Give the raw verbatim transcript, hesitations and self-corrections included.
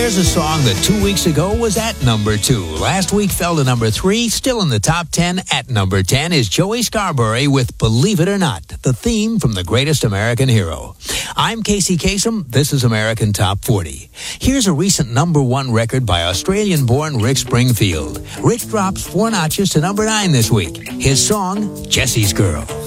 Here's a song that two weeks ago was at number two. Last week fell to number three. Still in the top ten at number ten is Joey Scarbury with Believe It or Not, the theme from The Greatest American Hero. I'm Casey Kasem. This is American Top forty. Here's a recent number one record by Australian-born Rick Springfield. Rick drops four notches to number nine this week. His song, Jesse's Girl.